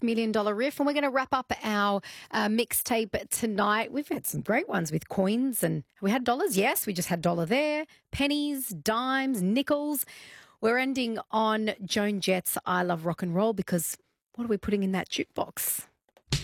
Million Dollar Riff, and we're going to wrap up our mixtape tonight. We've had some great ones with coins, and we had dollars. Yes, we just had dollar there, pennies, dimes, nickels. We're ending on Joan Jett's I Love Rock and Roll because what are we putting in that jukebox?